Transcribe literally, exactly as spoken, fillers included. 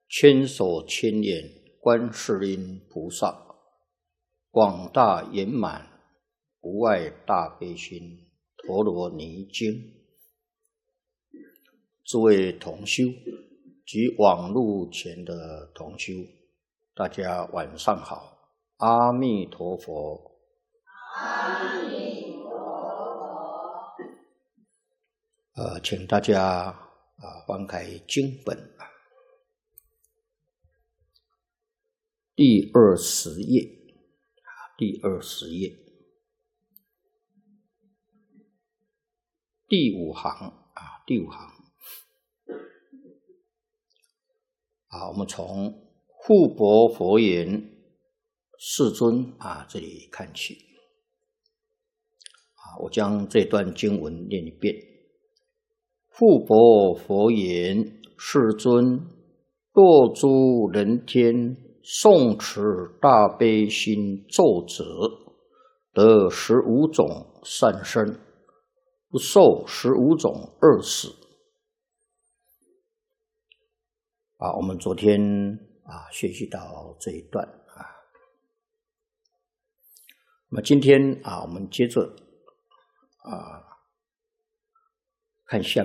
千手千眼观世音菩萨，广大圆满无碍大悲心陀罗尼经。诸位同修及网络前的同修，大家晚上好，阿弥陀佛。 阿弥陀佛。 呃，请大家啊翻开经本啊，第二十页啊，第二十页第五行啊，第五行啊，我们从护钵佛言世尊啊这里看起啊，我将这段经文念一遍。护钵佛言世尊，若诸人天诵持大悲心咒者，得十五种善身，不受十五种恶死。啊，我们昨天啊学习到这一段啊，那么今天啊，我们接着啊看下